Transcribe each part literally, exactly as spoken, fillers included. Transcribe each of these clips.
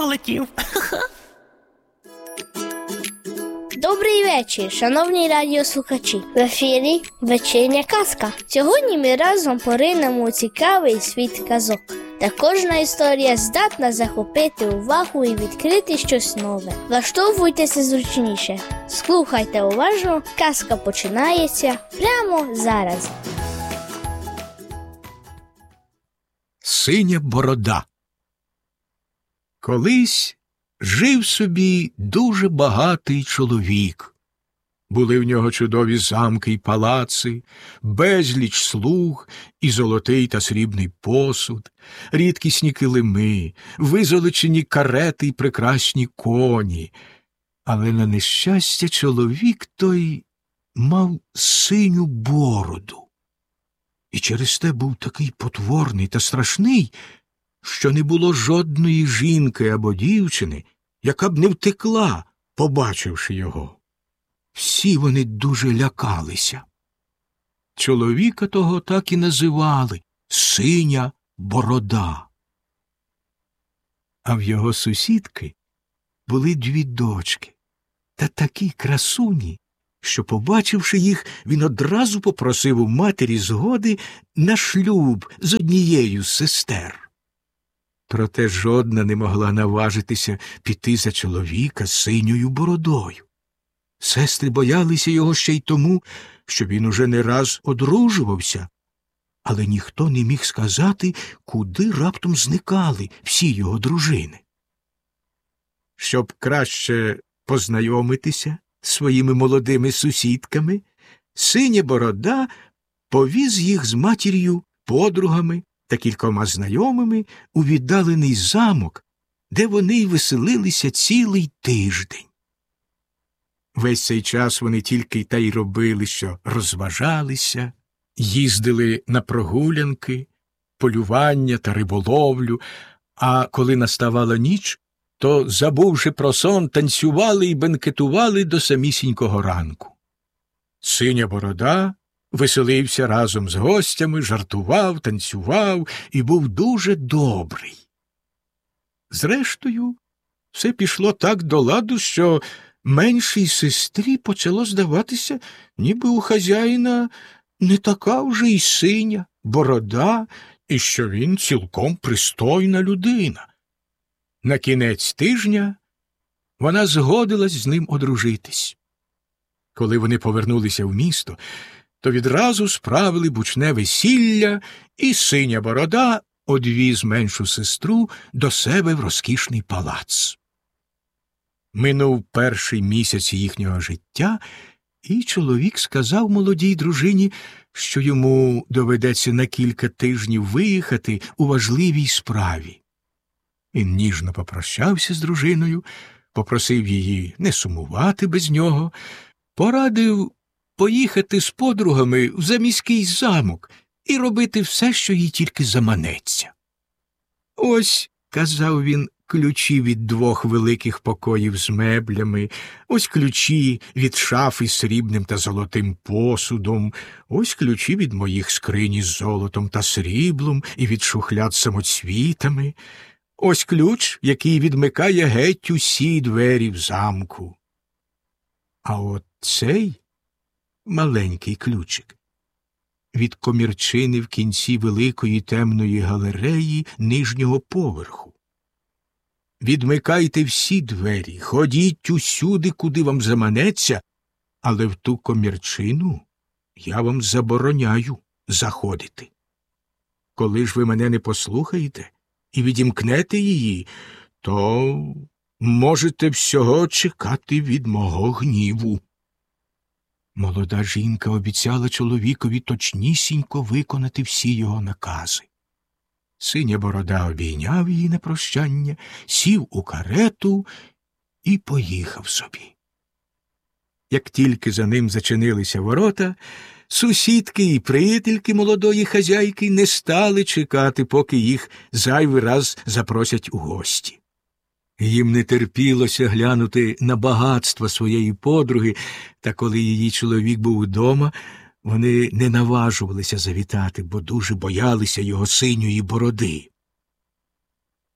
полетів. Добрий вечір, шановні радіослухачі. В ефірі вечірня казка. Сьогодні ми разом поринемо у цікавий світ казок. Та кожна історія здатна захопити увагу і відкрити щось нове. Влаштовуйтеся зручніше. Слухайте уважно, казка починається прямо зараз. Синя борода. Колись жив собі дуже багатий чоловік. Були в нього чудові замки й палаци, безліч слуг і золотий та срібний посуд, рідкісні килими, визолочені карети й прекрасні коні. Але на нещастя чоловік той мав синю бороду. І через те був такий потворний та страшний, що не було жодної жінки або дівчини, яка б не втекла, побачивши його. Всі вони дуже лякалися. Чоловіка того так і називали «Синя борода». А в його сусідки були дві дочки, та такі красуні, що, побачивши їх, він одразу попросив у матері згоди на шлюб з однією з сестер. Проте жодна не могла наважитися піти за чоловіка з синьою бородою. Сестри боялися його ще й тому, що він уже не раз одружувався, але ніхто не міг сказати, куди раптом зникали всі його дружини. Щоб краще познайомитися з своїми молодими сусідками, Синя борода повіз їх з матір'ю, подругами та кількома знайомими у віддалений замок, де вони й веселилися цілий тиждень. Весь цей час вони тільки та й робили, що розважалися, їздили на прогулянки, полювання та риболовлю, а коли наставала ніч, то, забувши про сон, танцювали і бенкетували до самісінького ранку. Синя борода веселився разом з гостями, жартував, танцював і був дуже добрий. Зрештою, все пішло так до ладу, що меншій сестрі почало здаватися, ніби у хазяїна не така вже й синя борода, і що він цілком пристойна людина. На кінець тижня вона згодилась з ним одружитись. Коли вони повернулися в місто, то відразу справили бучне весілля, і Синя борода одвіз меншу сестру до себе в розкішний палац. Минув перший місяць їхнього життя, і чоловік сказав молодій дружині, що йому доведеться на кілька тижнів виїхати у важливій справі. Він ніжно попрощався з дружиною, попросив її не сумувати без нього, порадив поїхати з подругами в заміський замок і робити все, що їй тільки заманеться. «Ось», – казав він, – «ключі від двох великих покоїв з меблями, ось ключі від шафи з срібним та золотим посудом, ось ключі від моїх скрині з золотом та сріблом і від шухляд з самоцвітами, ось ключ, який відмикає геть усі двері в замку. А от цей маленький ключик від комірчини в кінці великої темної галереї нижнього поверху. Відмикайте всі двері, ходіть усюди, куди вам заманеться, але в ту комірчину я вам забороняю заходити. Коли ж ви мене не послухаєте і відімкнете її, то можете всього чекати від мого гніву». Молода жінка обіцяла чоловікові точнісінько виконати всі його накази. Синя борода обійняв її на прощання, сів у карету і поїхав собі. Як тільки за ним зачинилися ворота, сусідки і приятельки молодої хазяйки не стали чекати, поки їх зайвий раз запросять у гості. Їм не терпілося глянути на багатство своєї подруги, та коли її чоловік був удома, вони не наважувалися завітати, бо дуже боялися його синьої бороди.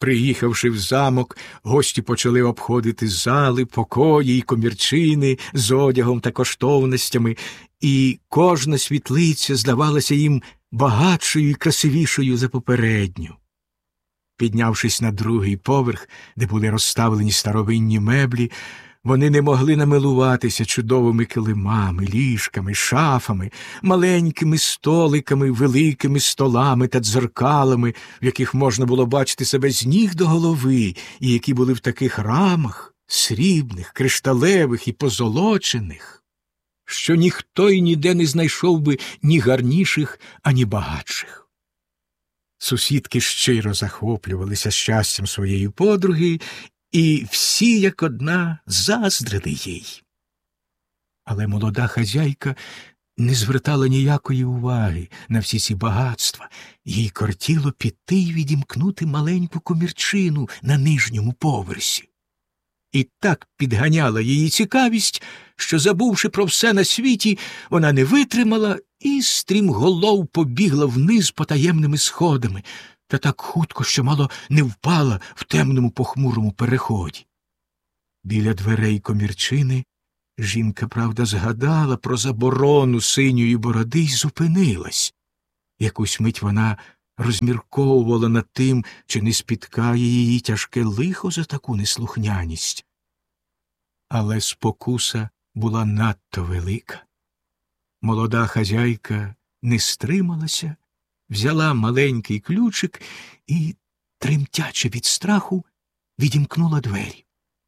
Приїхавши в замок, гості почали обходити зали, покої й комірчини з одягом та коштовностями, і кожна світлиця здавалася їм багатшою і красивішою за попередню. Піднявшись на другий поверх, де були розставлені старовинні меблі, вони не могли намилуватися чудовими килимами, ліжками, шафами, маленькими столиками, великими столами та дзеркалами, в яких можна було бачити себе з ніг до голови, і які були в таких рамах, срібних, кришталевих і позолочених, що ніхто й ніде не знайшов би ні гарніших, ані багатших. Сусідки щиро захоплювалися щастям своєї подруги, і всі, як одна, заздрили їй. Але молода хазяйка не звертала ніякої уваги на всі ці багатства. Їй кортіло піти й відімкнути маленьку комірчину на нижньому поверсі. І так підганяла її цікавість, що, забувши про все на світі, вона не витримала і стрімголов побігла вниз потаємними сходами, та так хутко, що мало не впала в темному похмурому переході. Біля дверей комірчини жінка, правда, згадала про заборону синьої бороди й зупинилась. Якусь мить вона розмірковувала над тим, чи не спіткає її тяжке лихо за таку неслухняність. Але спокуса була надто велика. Молода хазяйка не стрималася, взяла маленький ключик і, тремтячи від страху, відімкнула двері.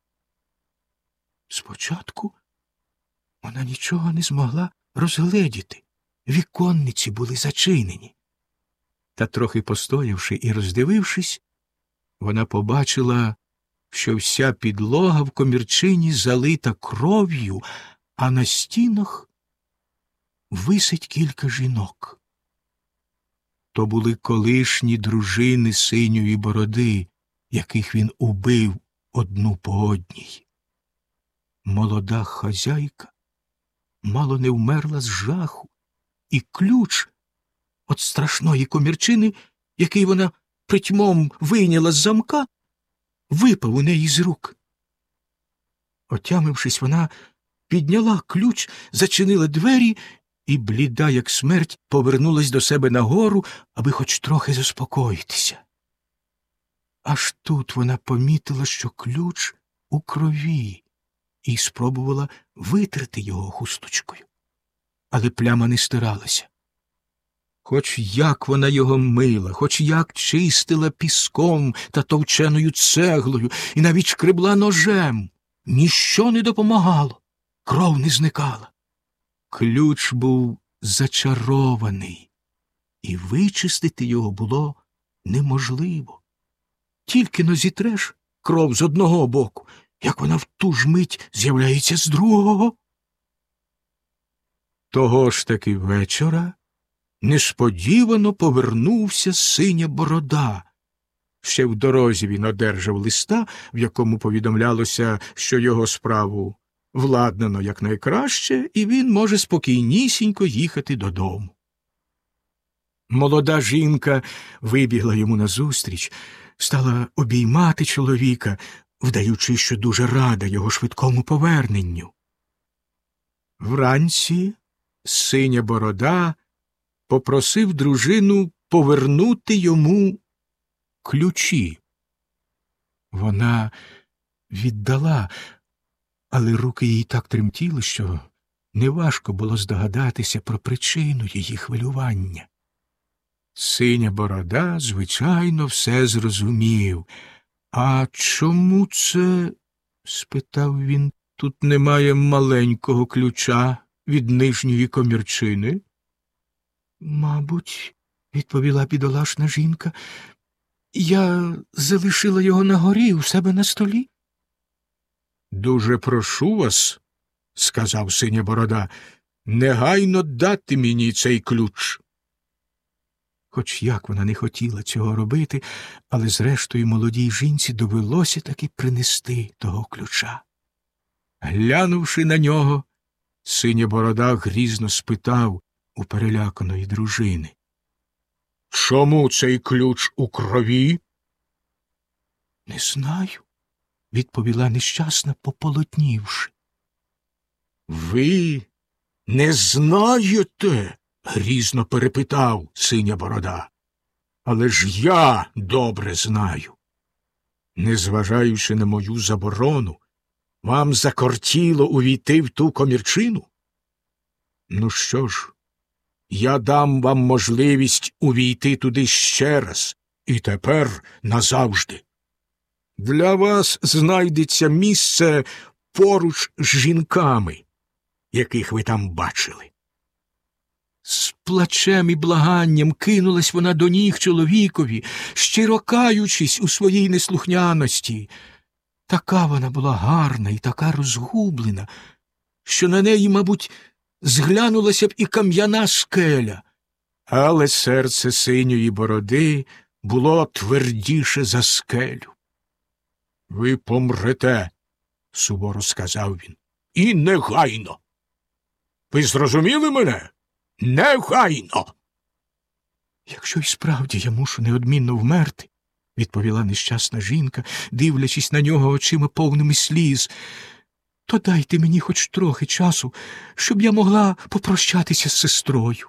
Спочатку вона нічого не змогла розгледіти. Віконниці були зачинені. Та трохи постоявши і роздивившись, вона побачила, що вся підлога в комірчині залита кров'ю, а на стінах висить кілька жінок. То були колишні дружини синьої бороди, яких він убив одну по одній. Молода хазяйка мало не вмерла з жаху, і ключ от страшної комірчини, який вона притьмом вийняла з замка, випав у неї з рук. Отямившись, вона підняла ключ, зачинила двері і, бліда як смерть, повернулась до себе нагору, аби хоч трохи заспокоїтися. Аж тут вона помітила, що ключ у крові, і спробувала витерти його хусточкою. Але пляма не стиралася. Хоч як вона його мила, хоч як чистила піском та товченою цеглою і навіть шкребла ножем, ніщо не допомагало, кров не зникала. Ключ був зачарований, і вичистити його було неможливо. Тільки но зітреш кров з одного боку, як вона в ту ж мить з'являється з другого. Того ж таки вечора несподівано повернувся синя борода. Ще в дорозі він одержав листа, в якому повідомлялося, що його справу владнано якнайкраще, і він може спокійнісінько їхати додому. Молода жінка вибігла йому назустріч, стала обіймати чоловіка, вдаючи, що дуже рада його швидкому поверненню. Вранці синя борода попросив дружину повернути йому ключі. Вона віддала, але руки їй так тремтіли, що неважко було здогадатися про причину її хвилювання. Синя борода, звичайно, все зрозумів. «А чому це?» – спитав він. «Тут немає маленького ключа від нижньої комірчини?» «Мабуть, – відповіла бідолашна жінка, – я залишила його на горі у себе на столі». «Дуже прошу вас, – сказав синя борода, – негайно дати мені цей ключ». Хоч як вона не хотіла цього робити, але зрештою молодій жінці довелося таки принести того ключа. Глянувши на нього, синя борода грізно спитав у переляканої дружини: «Чому цей ключ у крові?» Не знаю, відповіла нещасна, пополотнівши. Ви не знаєте? Грізно перепитав синя борода. Але ж я добре знаю. Незважаючи на мою заборону, вам закортіло увійти в ту комірчину? Ну що ж, я дам вам можливість увійти туди ще раз, і тепер назавжди. Для вас знайдеться місце поруч з жінками, яких ви там бачили. З плачем і благанням кинулась вона до ніг чоловікові, щиро каючись у своїй неслухняності. Така вона була гарна і така розгублена, що на неї, мабуть, зглянулася б і кам'яна скеля. Але серце синьої бороди було твердіше за скелю. Ви помрете, суворо сказав він, і негайно. Ви зрозуміли мене? Негайно. Якщо й справді я мушу неодмінно вмерти, відповіла нещасна жінка, дивлячись на нього очима повними сліз, то дайте мені хоч трохи часу, щоб я могла попрощатися з сестрою.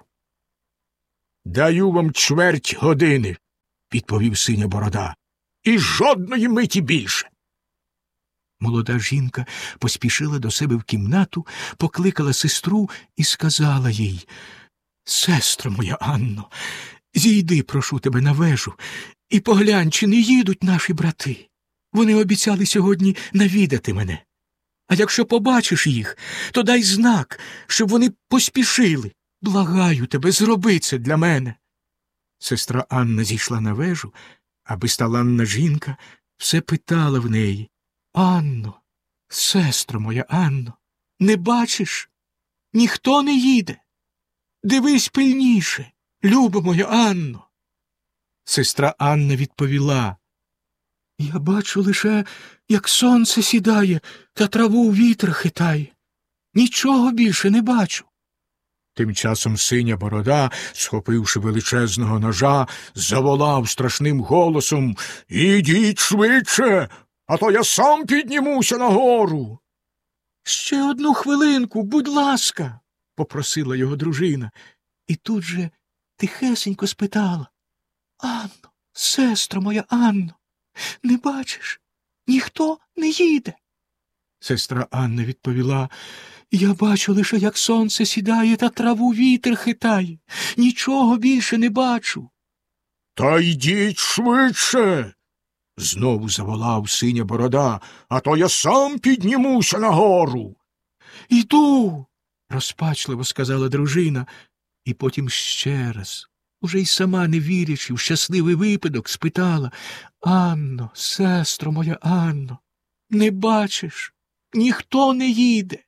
Даю вам чверть години, відповів синя борода, і жодної миті більше. Молода жінка поспішила до себе в кімнату, покликала сестру і сказала їй: «Сестро моя Анно, зійди, прошу тебе, на вежу, і поглянь, чи не їдуть наші брати. Вони обіцяли сьогодні навідати мене. А якщо побачиш їх, то дай знак, щоб вони поспішили. Благаю тебе, зроби це для мене». Сестра Анна зійшла на вежу, а безталанна жінка все питала в неї: «Анно, сестро моя Анно, не бачиш? Ніхто не їде. Дивись пильніше, люба моя Анно». Сестра Анна відповіла: «Я бачу лише, як сонце сідає та траву вітер хитає. Нічого більше не бачу». Тим часом синя борода, схопивши величезного ножа, заволав страшним голосом: «Ідіть швидше, а то я сам піднімуся нагору». «Ще одну хвилинку, будь ласка», – попросила його дружина, і тут же тихесенько спитала: «Анно, сестро моя Анно, не бачиш? Ніхто не їде». Сестра Анна відповіла: «Я бачу лише, як сонце сідає та траву вітер хитає. Нічого більше не бачу». «Та йдіть швидше», – знову заволав синя борода, «а то я сам піднімуся нагору». «Іду», – розпачливо сказала дружина, і потім ще раз, уже й сама не вірячи в щасливий випадок, спитала: «Анно, сестро моя Анно, не бачиш? Ніхто не їде».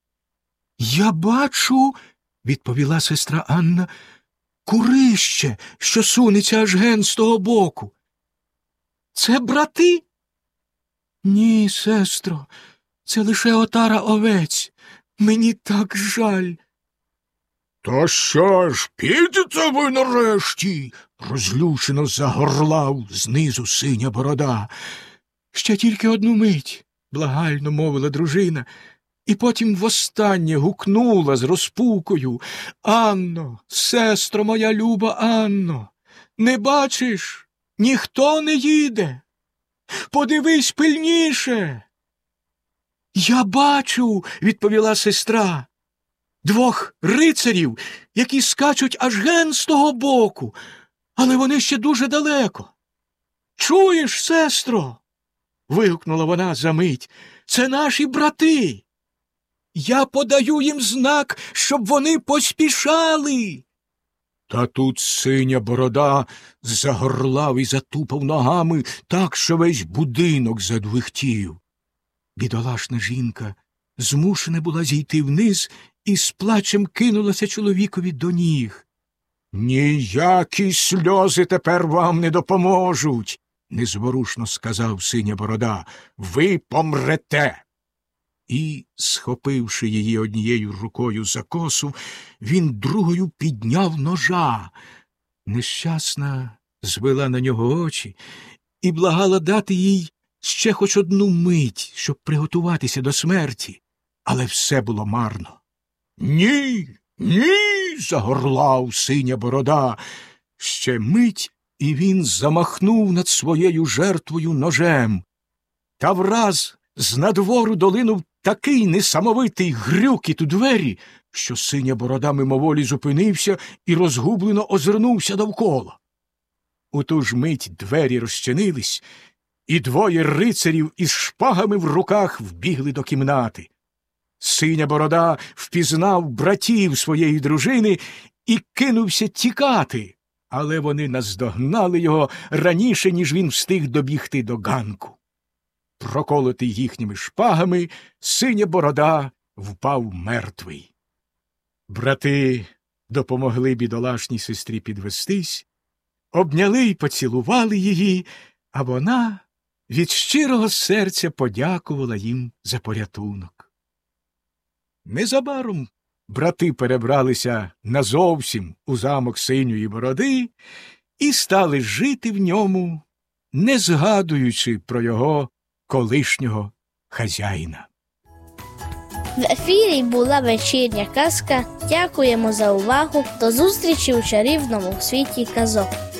«Я бачу», – відповіла сестра Анна, – «курище, що сунеться аж ген з того боку». «Це брати?» «Ні, сестро, це лише отара овець. Мені так жаль». «То що ж, підете ви нарешті?» – розлючено загорлав знизу синя борода. «Ще тільки одну мить», – благально мовила дружина, і потім востаннє гукнула з розпукою: «Анно, сестро моя люба Анно, не бачиш? Ніхто не їде. Подивись пильніше». «Я бачу», – відповіла сестра, – «двох рицарів, які скачуть аж ген з того боку, але вони ще дуже далеко». «Чуєш, сестро?» – вигукнула вона за мить. «Це наші брати. Я подаю їм знак, щоб вони поспішали». Та тут синя борода загорлав і затупав ногами так, що весь будинок задвихтів. Бідолашна жінка змушена була зійти вниз і з плачем кинулася чоловікові до ніг. «Ніякі сльози тепер вам не допоможуть», – незворушно сказав синя борода. «Ви помрете». І, схопивши її однією рукою за косу, він другою підняв ножа. Нещасна звела на нього очі і благала дати їй ще хоч одну мить, щоб приготуватися до смерті, але все було марно. «Ні, ні!» – загорлав синя борода. Ще мить, і він замахнув над своєю жертвою ножем. Та враз з надвору долинув такий несамовитий грюкіт у двері, що синя борода мимоволі зупинився і розгублено озирнувся довкола. У ту ж мить двері розчинились, і двоє рицарів із шпагами в руках вбігли до кімнати. Синя борода впізнав братів своєї дружини і кинувся тікати, але вони наздогнали його раніше, ніж він встиг добігти до ганку. Проколотий їхніми шпагами, синя борода впав мертвий. Брати допомогли бідолашній сестрі підвестись, обняли й поцілували її, а вона від щирого серця подякувала їм за порятунок. Незабаром брати перебралися назовсім у замок синьої бороди і стали жити в ньому, не згадуючи про його колишнього хазяїна. В ефірі була вечірня казка. Дякуємо за увагу. До зустрічі у чарівному світі казок.